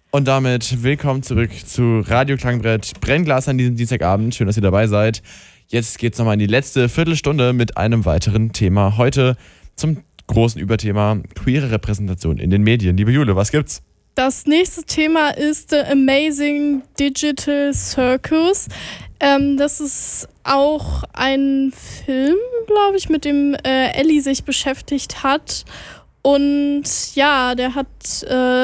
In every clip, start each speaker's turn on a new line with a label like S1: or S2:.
S1: Und damit willkommen zurück zu Radio Klangbrett Brennglas an diesem Dienstagabend. Schön, dass ihr dabei seid. Jetzt geht's nochmal in die letzte Viertelstunde mit einem weiteren Thema. Heute zum großen Überthema queere Repräsentation in den Medien. Liebe Jule, was gibt's?
S2: Das nächste Thema ist The Amazing Digital Circus. Das ist auch ein Film, glaube ich, mit dem Ellie sich beschäftigt hat. Und ja, der hat...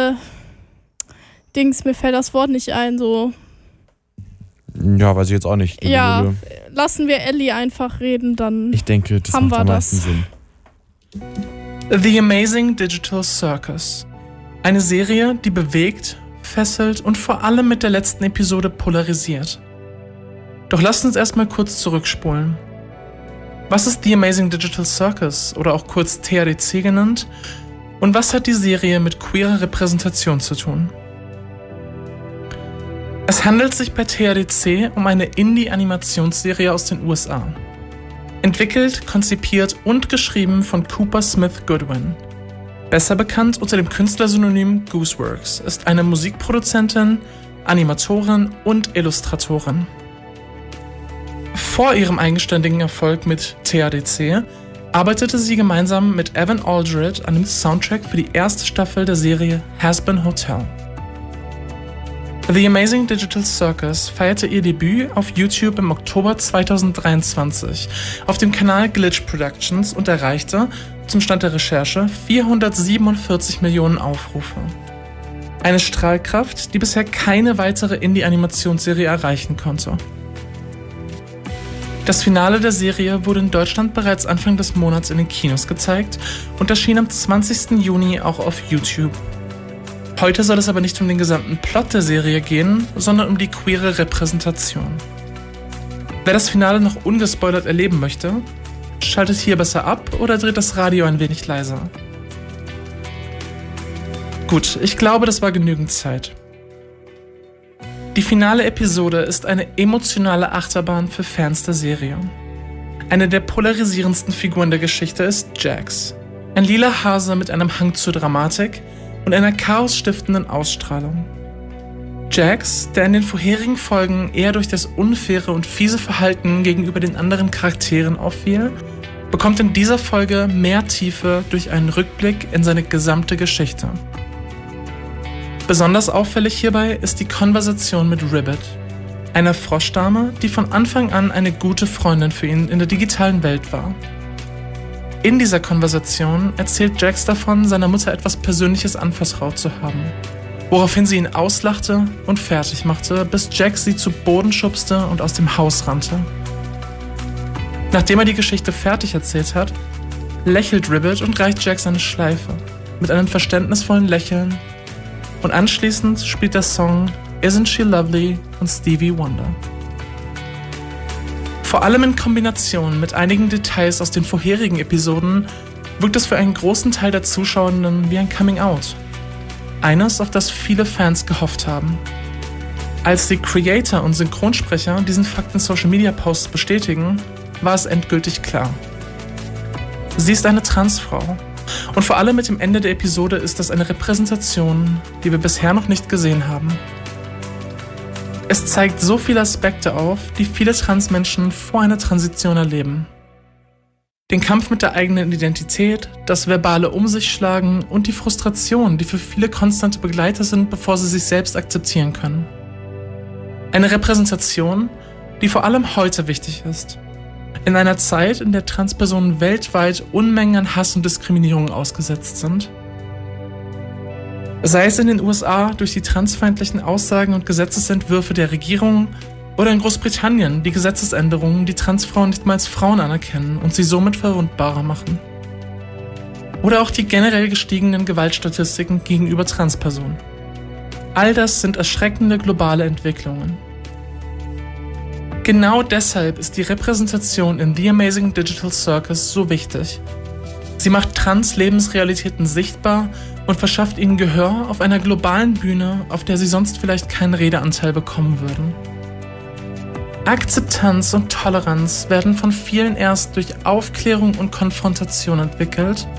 S2: mir fällt das Wort nicht ein, so.
S1: Ja, weiß ich jetzt auch nicht.
S2: Ja, lassen wir Ellie einfach reden, dann
S1: ich denke, das
S2: haben
S1: macht
S2: wir
S1: am
S2: das.
S1: meisten Sinn.
S3: The Amazing Digital Circus. Eine Serie, die bewegt, fesselt und vor allem mit der letzten Episode polarisiert. Doch lasst uns erstmal kurz zurückspulen. Was ist The Amazing Digital Circus oder auch kurz TADC genannt? Und was hat die Serie mit queerer Repräsentation zu tun? Es handelt sich bei TADC um eine Indie-Animationsserie aus den USA. Entwickelt, konzipiert und geschrieben von Cooper Smith Goodwin. Besser bekannt unter dem Künstlersynonym Gooseworks, ist eine Musikproduzentin, Animatorin und Illustratorin. Vor ihrem eigenständigen Erfolg mit TADC arbeitete sie gemeinsam mit Evan Aldred an dem Soundtrack für die erste Staffel der Serie Hazbin Hotel. The Amazing Digital Circus feierte ihr Debüt auf YouTube im Oktober 2023 auf dem Kanal Glitch Productions und erreichte, zum Stand der Recherche, 447 Millionen Aufrufe. Eine Strahlkraft, die bisher keine weitere Indie-Animationsserie erreichen konnte. Das Finale der Serie wurde in Deutschland bereits Anfang des Monats in den Kinos gezeigt und erschien am 20. Juni auch auf YouTube. Heute soll es aber nicht um den gesamten Plot der Serie gehen, sondern um die queere Repräsentation. Wer das Finale noch ungespoilert erleben möchte, schaltet hier besser ab oder dreht das Radio ein wenig leiser. Gut, ich glaube, das war genügend Zeit. Die finale Episode ist eine emotionale Achterbahn für Fans der Serie. Eine der polarisierendsten Figuren der Geschichte ist Jax, ein lila Hase mit einem Hang zur Dramatik und einer chaosstiftenden Ausstrahlung. Jax, der in den vorherigen Folgen eher durch das unfaire und fiese Verhalten gegenüber den anderen Charakteren auffiel, bekommt in dieser Folge mehr Tiefe durch einen Rückblick in seine gesamte Geschichte. Besonders auffällig hierbei ist die Konversation mit Ribbit, einer Froschdame, die von Anfang an eine gute Freundin für ihn in der digitalen Welt war. In dieser Konversation erzählt Jax davon, seiner Mutter etwas Persönliches anvertraut zu haben, woraufhin sie ihn auslachte und fertig machte, bis Jax sie zu Boden schubste und aus dem Haus rannte. Nachdem er die Geschichte fertig erzählt hat, lächelt Ribbit und reicht Jax eine Schleife mit einem verständnisvollen Lächeln und anschließend spielt der Song Isn't She Lovely von Stevie Wonder. Vor allem in Kombination mit einigen Details aus den vorherigen Episoden wirkt es für einen großen Teil der Zuschauenden wie ein Coming-out. Eines, auf das viele Fans gehofft haben. Als die Creator und Synchronsprecher diesen Fakt in Social-Media-Posts bestätigen, war es endgültig klar. Sie ist eine Transfrau. Und vor allem mit dem Ende der Episode ist das eine Repräsentation, die wir bisher noch nicht gesehen haben. Es zeigt so viele Aspekte auf, die viele Transmenschen vor einer Transition erleben. Den Kampf mit der eigenen Identität, das verbale Um sich schlagen und die Frustration, die für viele konstante Begleiter sind, bevor sie sich selbst akzeptieren können. Eine Repräsentation, die vor allem heute wichtig ist. In einer Zeit, in der Transpersonen weltweit Unmengen an Hass und Diskriminierung ausgesetzt sind. Sei es in den USA durch die transfeindlichen Aussagen und Gesetzesentwürfe der Regierung oder in Großbritannien die Gesetzesänderungen, die Transfrauen nicht mal als Frauen anerkennen und sie somit verwundbarer machen. Oder auch die generell gestiegenen Gewaltstatistiken gegenüber Transpersonen. All das sind erschreckende globale Entwicklungen. Genau deshalb ist die Repräsentation in The Amazing Digital Circus so wichtig. Sie macht Trans-Lebensrealitäten sichtbar und verschafft ihnen Gehör auf einer globalen Bühne, auf der sie sonst vielleicht keinen Redeanteil bekommen würden. Akzeptanz und Toleranz werden von vielen erst durch Aufklärung und Konfrontation entwickelt